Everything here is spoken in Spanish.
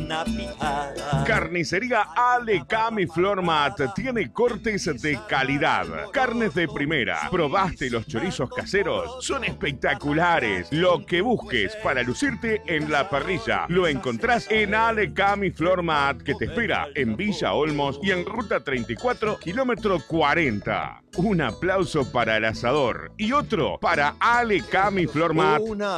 una pijada. Carnicería Alecami Flormat tiene cortes de calidad. Carnes de primera. ¿Probaste los chorizos caseros? Son espectaculares. Lo que busques para lucirte en la parrilla lo encontrás en Alecami Flormat, que te espera en Villa Olmos y en Ruta 34, kilómetro 40. Un aplauso para el asador y otro para Alecami Flormat.